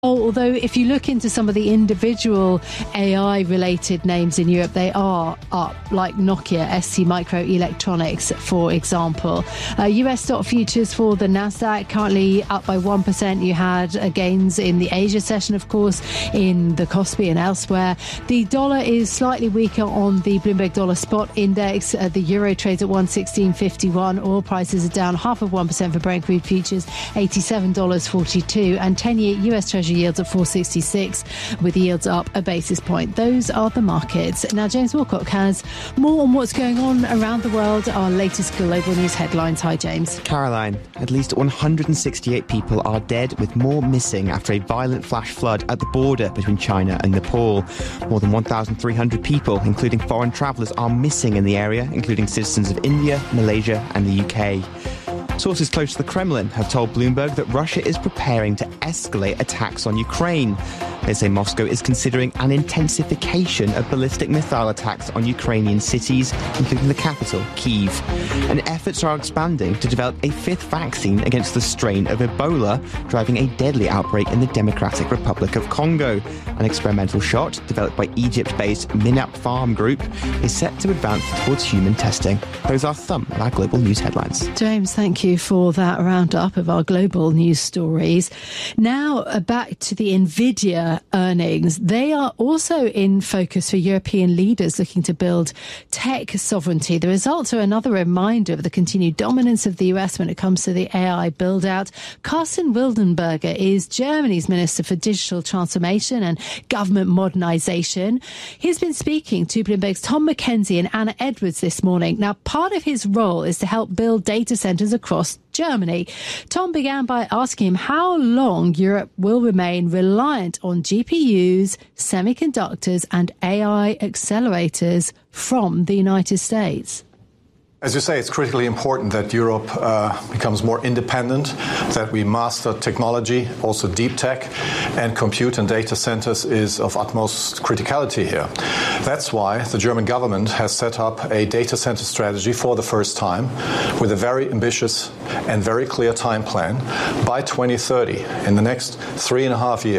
Although if you look into some of the individual AI-related names in Europe, they are up, like Nokia, STMicroelectronics, for example. US stock futures for the Nasdaq currently up by 1%. You had gains in the Asia session, of course, in the Kospi and elsewhere. The dollar is slightly weaker on the Bloomberg Dollar Spot Index. The euro trades at 116.51. Oil prices are down 0.5% for Brent crude futures, $87.42, and 10-year US Treasury yields at 4.66, with yields up a basis point. Those are the markets. Now, James Wilcock has more on what's going on around the world, our latest global news headlines. Hi, James. Caroline, at least 168 people are dead, with more missing after a violent flash flood at the border between China and Nepal. More than 1,300 people, including foreign travellers, are missing in the area, including citizens of India, Malaysia and the UK. Sources close to the Kremlin have told Bloomberg that Russia is preparing to escalate attacks on Ukraine. They say Moscow is considering an intensification of ballistic missile attacks on Ukrainian cities, including the capital, Kyiv. And efforts are expanding to develop a fifth vaccine against the strain of Ebola, driving a deadly outbreak in the Democratic Republic of Congo. An experimental shot, developed by Egypt-based Minap Farm Group, is set to advance towards human testing. Those are some of our global news headlines. James, thank you for that roundup of our global news stories. Now, back to the NVIDIA earnings. They are also in focus for European leaders looking to build tech sovereignty. The results are another reminder of the continued dominance of the US when it comes to the AI build-out. Carsten Wildenberger is Germany's Minister for Digital Transformation and Government Modernization. He's been speaking to Bloomberg's Tom McKenzie and Anna Edwards this morning. Now, part of his role is to help build data centers across Germany. Tom began by asking him how long Europe will remain reliant on GPUs, semiconductors and AI accelerators from the United States. As you say, it's critically important that Europe becomes more independent, that we master technology, also deep tech, and compute and data centers is of utmost criticality here. That's why the German government has set up a data center strategy for the first time with a very ambitious and very clear time plan. By 2030, in the next 3.5 years,